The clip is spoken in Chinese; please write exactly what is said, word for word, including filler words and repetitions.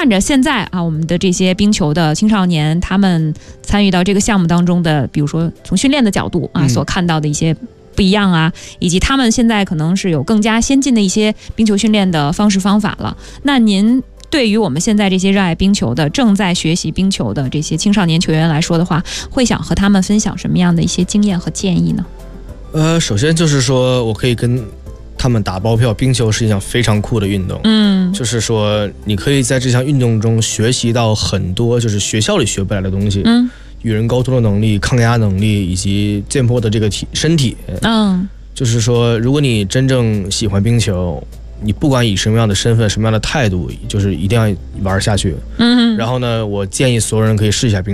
看着现在啊，我们的这些冰球的青少年，他们参与到这个项目当中的，比如说从训练的角度啊，所看到的一些不一样啊，以及他们现在可能是有更加先进的一些冰球训练的方式方法了。那您对于我们现在这些热爱冰球的、正在学习冰球的这些青少年球员来说的话，会想和他们分享什么样的一些经验和建议呢？ 呃，首先就是说我可以跟他们打包票，冰球是一项非常酷的运动。 嗯， 就是说你可以在这项运动中学习到很多就是学校里学不来的东西。 嗯， 与人沟通的能力、抗压能力以及健魄的这个体身体。 嗯， 就是说，如果你真正喜欢冰球，你不管以什么样的身份、什么样的态度，就是一定要玩下去。 嗯， 然后呢，我建议所有人可以试一下冰球。